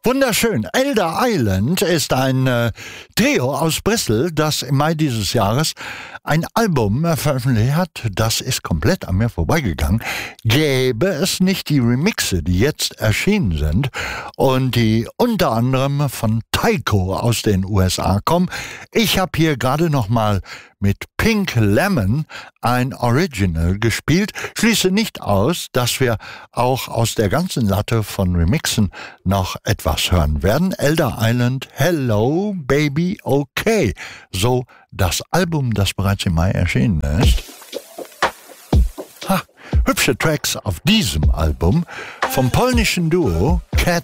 Wunderschön. Elder Island ist ein Trio aus Bristol, das im Mai dieses Jahres ein Album veröffentlicht hat. Das ist komplett an mir vorbeigegangen. Gäbe es nicht die Remixe, die jetzt erschienen sind und die unter anderem von Tycho aus den USA kommen. Ich habe hier gerade noch mal mit Pink Lemon ein Original gespielt. Schließe nicht aus, dass wir auch aus der ganzen Latte von Remixen noch etwas hören werden. Elder Island, Hello Baby Okay. So das Album, das bereits im Mai erschienen ist. Hübsche Tracks auf diesem Album vom polnischen Duo